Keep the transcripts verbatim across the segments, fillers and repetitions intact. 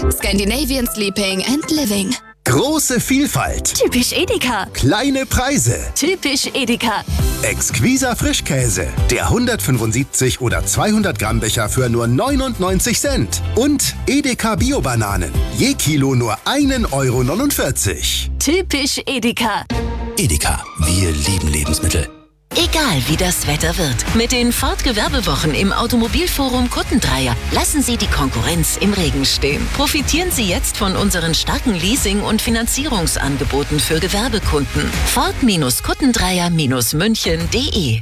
Scandinavian Sleeping and Living. Große Vielfalt. Typisch Edeka. Kleine Preise. Typisch Edeka. Exquiser Frischkäse. Der hundertfünfundsiebzig oder zweihundert Gramm Becher für nur neunundneunzig Cent. Und Edeka Bio-Bananen. Je Kilo nur ein Euro neunundvierzig. Typisch Edeka. Edeka, wir lieben Lebensmittel. Egal wie das Wetter wird, mit den Ford-Gewerbewochen im Automobilforum Kuttendreier lassen Sie die Konkurrenz im Regen stehen. Profitieren Sie jetzt von unseren starken Leasing- und Finanzierungsangeboten für Gewerbekunden. Ford-Kuttendreier München punkt de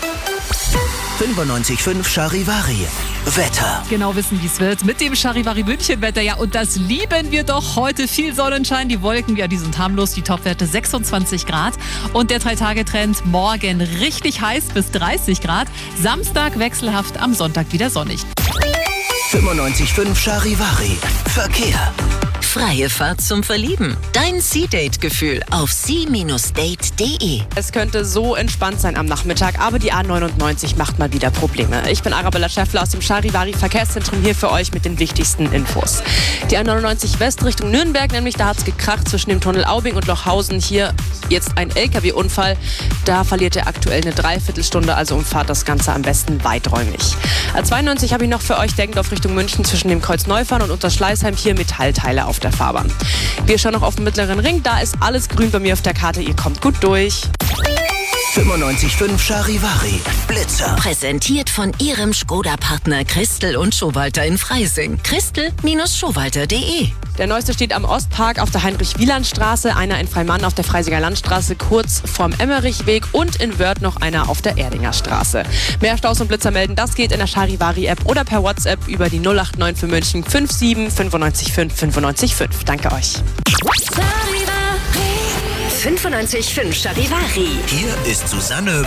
fünfundneunzig Komma fünf Charivari. Wetter. Genau wissen, wie es wird mit dem Charivari München Wetter. Ja, und das lieben wir doch. Heute viel Sonnenschein. Die Wolken, ja, die sind harmlos. Die Topwerte sechsundzwanzig Grad. Und der Drei-Tage-Trend morgen richtig heiß bis dreißig Grad. Samstag wechselhaft, am Sonntag wieder sonnig. fünfundneunzig Komma fünf Charivari. Verkehr. Freie Fahrt zum Verlieben. Dein Sea-Date-Gefühl auf sea Bindestrich date punkt de. Es könnte so entspannt sein am Nachmittag, aber die A neunundneunzig macht mal wieder Probleme. Ich bin Arabella Schäffler aus dem Charivari Verkehrszentrum hier für euch mit den wichtigsten Infos. Die A neunundneunzig West Richtung Nürnberg, nämlich da hat es gekracht zwischen dem Tunnel Aubing und Lochhausen. Hier jetzt ein L K W-Unfall. Da verliert ihr aktuell eine Dreiviertelstunde, also umfahrt das Ganze am besten weiträumig. A zweiundneunzig habe ich noch für euch, Deggendorf Richtung München zwischen dem Kreuz Neufahren und Unterschleißheim. Hier Metallteile auf der Fahrbahn. Wir schauen noch auf den mittleren Ring, da ist alles grün bei mir auf der Karte, ihr kommt gut durch. fünfundneunzig Komma fünf Charivari. Blitzer. Präsentiert von Ihrem Skoda-Partner Christel und Schowalter in Freising. Christel Schowalter punkt de. Der neueste steht am Ostpark auf der Heinrich-Wieland-Straße, einer in Freimann auf der Freisinger Landstraße kurz vorm Emmerichweg und in Wörth noch einer auf der Erdinger Straße. Mehr Staus und Blitzer melden, das geht in der Charivari-App oder per WhatsApp über die null acht neun für München fünf sieben fünfundneunzig fünf fünfundneunzig fünf. Danke euch. fünfundneunzig Komma fünf Charivari. Hier ist Susanne